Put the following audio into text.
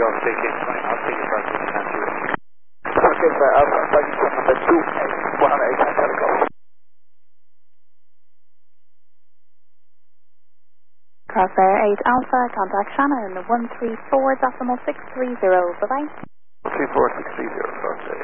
I'll take it back to the country. Okay, sir, Alpha, flight number 28108, telecom. Crosshair 8 Alpha, contact Shannon 134.630, bye-bye. 134.630, Crosshair.